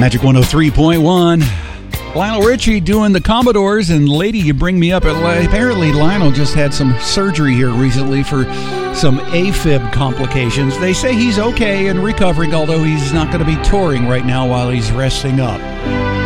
Magic 103.1. Lionel Richie doing the Commodores, and Lady, you bring me up. Apparently, Lionel just had some surgery here recently for some AFib complications. They say he's okay and recovering, although he's not going to be touring right now while he's resting up.